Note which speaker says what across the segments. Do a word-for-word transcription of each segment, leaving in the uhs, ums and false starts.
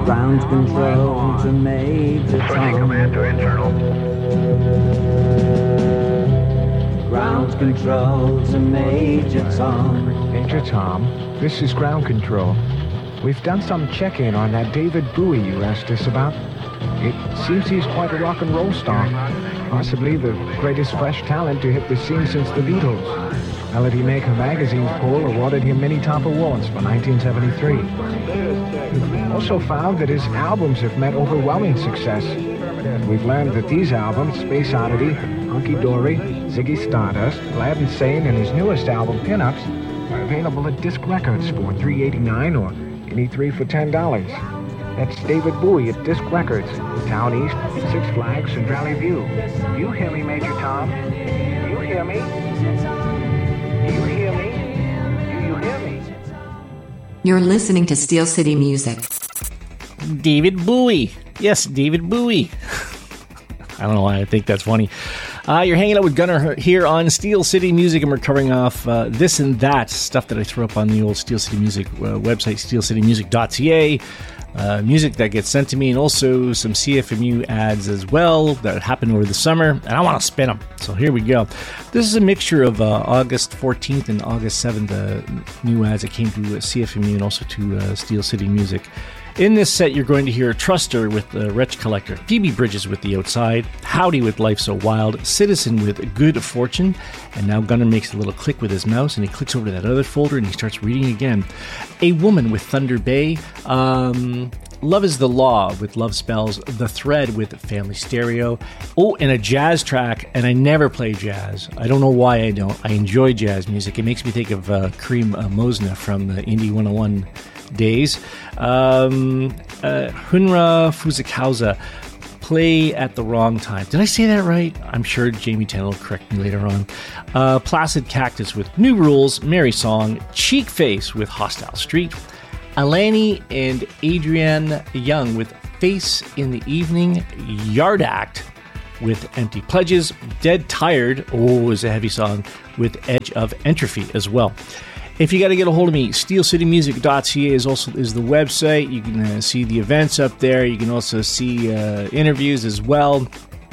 Speaker 1: Ground control to Major Tom.
Speaker 2: Command to internal.
Speaker 1: Ground control to Major Tom.
Speaker 3: Major Tom, this is ground control. We've done some check-in on that David Bowie you asked us about. It seems he's quite a rock and roll star. Possibly the greatest fresh talent to hit the scene since the Beatles. Melody Maker magazine's poll awarded him many top awards for nineteen seventy-three. We've also found that his albums have met overwhelming success. We've learned that these albums, Space Oddity, Hunky Dory, Ziggy Stardust, Glad and Sane, and his newest album, Pinups, are available at Disc Records for three dollars and eighty-nine cents or any three for ten dollars. That's David Bowie at Disc Records, Town East, Six Flags, and Valley View. You hear me, Major Tom? You hear me? Do you hear me? Do you hear me?
Speaker 4: You're listening to Steel City Music.
Speaker 5: David Bowie. Yes, David Bowie. I don't know why I think that's funny. Uh, you're hanging out with Gunnar here on Steel City Music, and we're covering off uh, this and that stuff that I throw up on the old Steel City Music uh, website, steel city music dot c a. Uh, music that gets sent to me, and also some C F M U ads as well that happened over the summer, and I want to spin them. So here we go. This is a mixture of uh, August fourteenth and August seventh uh, new ads that came to uh, C F M U and also to uh, Steel City Music. In this set, you're going to hear Truster with The Wretch Collector, Phoebe Bridges with The Outside, Howdy with Life So Wild, Citizen with Good Fortune, and now Gunnar makes a little click with his mouse, and he clicks over to that other folder, and he starts reading again. A Woman with Thunder Bay, um, Love is the Law with Love Spells, The Thread with Family Stereo, oh, and a jazz track, and I never play jazz. I don't know why I don't. I enjoy jazz music. It makes me think of uh, Kareem uh, Mosna from the Indie one oh one days. Um, uh, Hunra Fuzikauza, Play at the Wrong Time. Did I say that right? I'm sure Jamie Tennant will correct me later on. Uh, Placid Cactus with New Rules, Merry Song, Cheek Face with Hostile Street, Alani and Adrienne Young with Face in the Evening, Yard Act with Empty Pledges, Dead Tired, oh, is a heavy song, with Edge of Entropy as well. If you got to get a hold of me, steel city music dot c a is also is the website. You can uh, see the events up there. You can also see uh, interviews as well.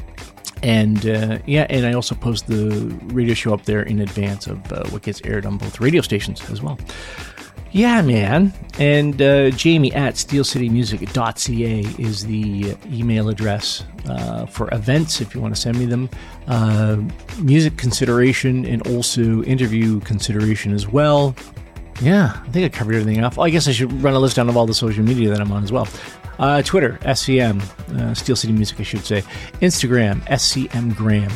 Speaker 5: And uh, yeah, and I also post the radio show up there in advance of uh, what gets aired on both radio stations as well. Yeah, man. And uh, Jamie at steel city music dot c a is the email address uh, for events if you want to send me them. Uh, music consideration and also interview consideration as well. Yeah, I think I covered everything off. Oh, I guess I should run a list down of all the social media that I'm on as well. Uh, Twitter, S C M, uh, Steel City Music, I should say. Instagram, S C M Graham.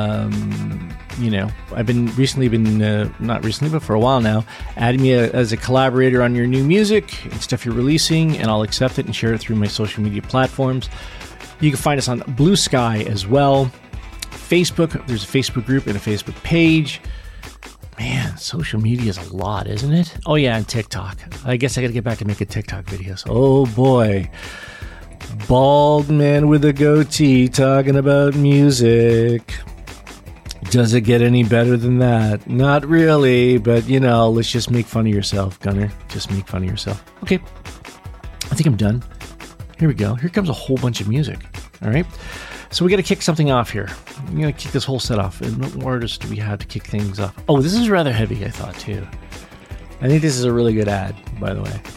Speaker 5: Um, you know, I've been recently been, uh, not recently, but for a while now, adding me a, as a collaborator on your new music and stuff you're releasing, and I'll accept it and share it through my social media platforms. You can find us on Blue Sky as well. Facebook, there's a Facebook group and a Facebook page. Man, social media is a lot, isn't it? Oh, yeah, and TikTok. I guess I got to get back to making TikTok videos. Oh, boy. Bald man with a goatee talking about music. Does it get any better than that? Not really, but, you know, let's just make fun of yourself, Gunnar. Just make fun of yourself. Okay, I think I'm done. Here we go. Here comes a whole bunch of music. All right? So we got to kick something off here. We're going to kick this whole set off. And what artists do we have to kick things off? Oh, this is rather heavy, I thought, too. I think this is a really good ad, by the way.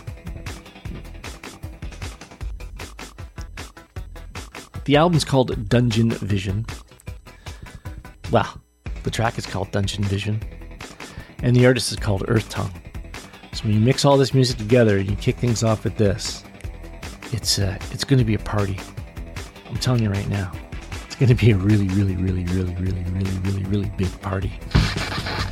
Speaker 5: The album's called Dungeon Vision. Well, the track is called Dungeon Vision. And the artist is called Earth Tongue. So when you mix all this music together and you kick things off with this, it's uh, it's going to be a party. I'm telling you right now. It's going to be a really, really, really, really, really, really, really, really big party.